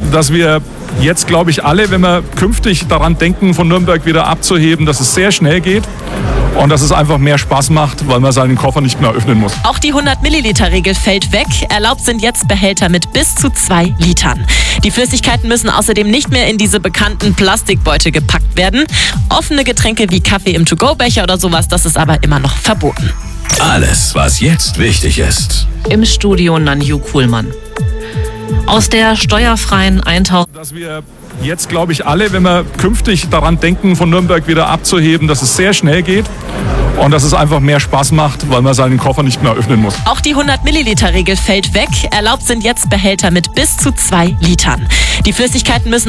dass wir jetzt, glaube ich, alle, wenn wir künftig daran denken, von Nürnberg wieder abzuheben, dass es sehr schnell geht und dass es einfach mehr Spaß macht, weil man seinen Koffer nicht mehr öffnen muss. Auch die 100-Milliliter-Regel fällt weg. Erlaubt sind jetzt Behälter mit bis zu 2 Litern. Die Flüssigkeiten müssen außerdem nicht mehr in diese bekannten Plastikbeutel gepackt werden. Offene Getränke wie Kaffee im To-Go-Becher oder sowas, das ist aber immer noch verboten. Alles, was jetzt wichtig ist. Im Studio Nanju Kuhlmann. Aus der steuerfreien 1000. Dass wir jetzt, glaube ich, alle, wenn wir künftig daran denken, von Nürnberg wieder abzuheben, dass es sehr schnell geht und dass es einfach mehr Spaß macht, weil man seinen Koffer nicht mehr öffnen muss. Auch die 100-Milliliter-Regel fällt weg. Erlaubt sind jetzt Behälter mit bis zu 2 Litern. Die Flüssigkeiten müssen